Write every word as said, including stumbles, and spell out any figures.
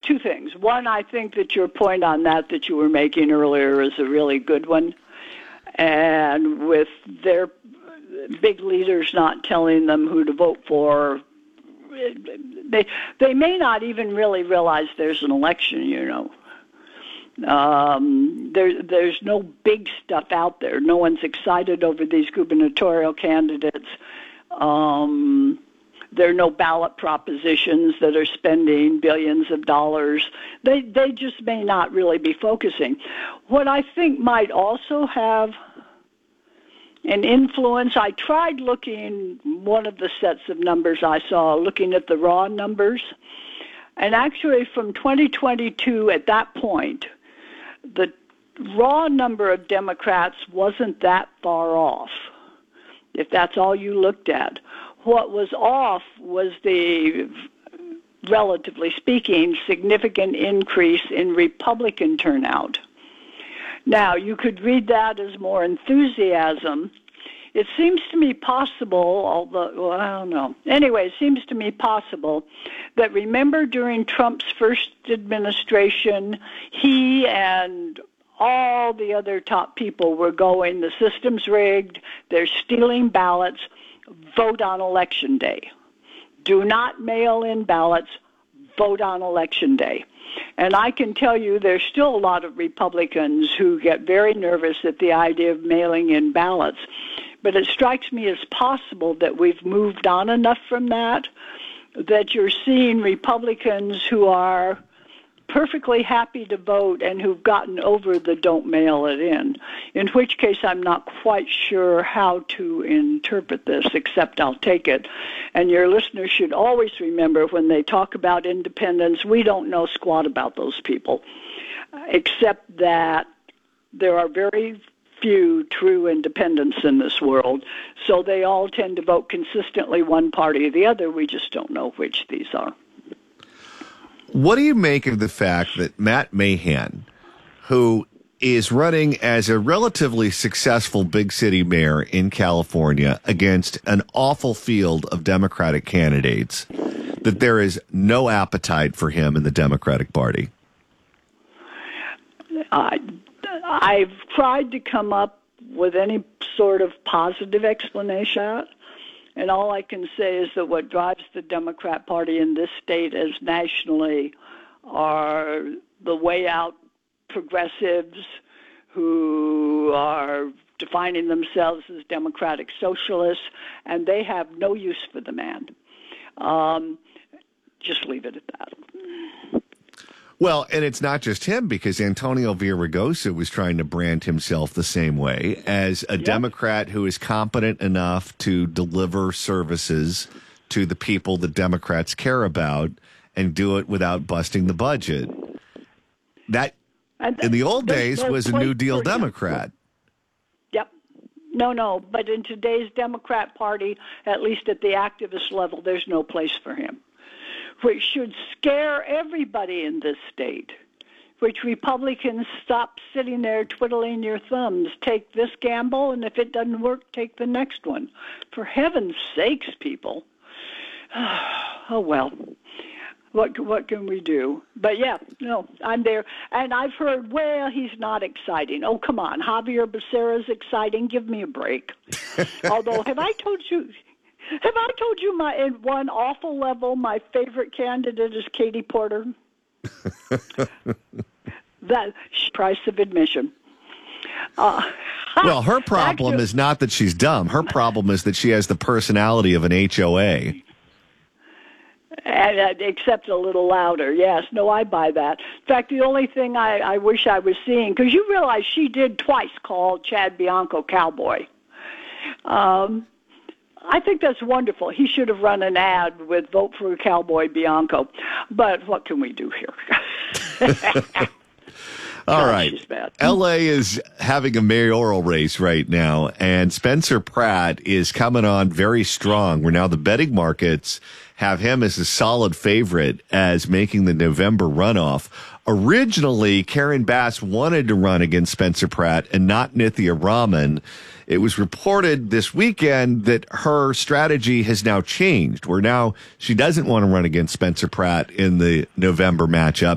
two things. One, I think that your point on that that you were making earlier is a really good one. And with their big leaders not telling them who to vote for, they they may not even really realize there's an election, you know. Um, there, there's no big stuff out there. No one's excited over these gubernatorial candidates. Um, there are no ballot propositions that are spending billions of dollars. They they just may not really be focusing. What I think might also have an influence, I tried looking, one of the sets of numbers I saw, looking at the raw numbers, and actually from twenty twenty-two at that point, the raw number of Democrats wasn't that far off, if that's all you looked at. What was off was the, relatively speaking, significant increase in Republican turnout. Now, you could read that as more enthusiasm. It seems to me possible, although, well, I don't know. Anyway, it seems to me possible that, remember, during Trump's first administration, he and all the other top people were going, the system's rigged, they're stealing ballots, vote on election day. Do not mail in ballots, vote on election day. And I can tell you there's still a lot of Republicans who get very nervous at the idea of mailing in ballots. But it strikes me as possible that we've moved on enough from that, that you're seeing Republicans who are perfectly happy to vote and who've gotten over the don't mail it in, in which case I'm not quite sure how to interpret this, except I'll take it. And your listeners should always remember when they talk about independence, we don't know squat about those people, except that there are very few true independents in this world, so they all tend to vote consistently one party or the other. We just don't know which these are. What do you make of the fact that Matt Mahan, who is running as a relatively successful big city mayor in California against an awful field of Democratic candidates, that there is no appetite for him in the Democratic Party? Uh, I've tried to come up with any sort of positive explanation, and all I can say is that what drives the Democrat Party in this state as nationally are the way out progressives who are defining themselves as democratic socialists, and they have no use for the man. Um, just leave it at that. Well, and it's not just him, because Antonio Villaraigosa was trying to brand himself the same way as a yep. Democrat who is competent enough to deliver services to the people that Democrats care about and do it without busting the budget. That, in the old days, was a New Deal Democrat. Yep. No, no, but in today's Democrat Party, at least at the activist level, there's no place for him, which should scare everybody in this state, which Republicans stop sitting there twiddling your thumbs. Take this gamble, and if it doesn't work, take the next one. For heaven's sakes, people. Oh, well, what what can we do? But, yeah, no, I'm there. And I've heard, well, he's not exciting. Oh, come on, Javier Becerra's exciting. Give me a break. Although, have I told you... Have I told you my in one awful level, my favorite candidate is Katie Porter? That price of admission. Uh, well, her problem actually, is not that she's dumb. Her problem is that she has the personality of an H O A. And, uh, except a little louder. Yes, no, I buy that. In fact, the only thing I, I wish I was seeing, because you realize she did twice call Chad Bianco cowboy. Um. I think that's wonderful. He should have run an ad with Vote for Cowboy Bianco. But what can we do here? All right. L A is having a mayoral race right now, and Spencer Pratt is coming on very strong. Where now the betting markets have him as a solid favorite as making the November runoff. Originally, Karen Bass wanted to run against Spencer Pratt and not Nithya Raman. It was reported this weekend that her strategy has now changed, where now she doesn't want to run against Spencer Pratt in the November matchup.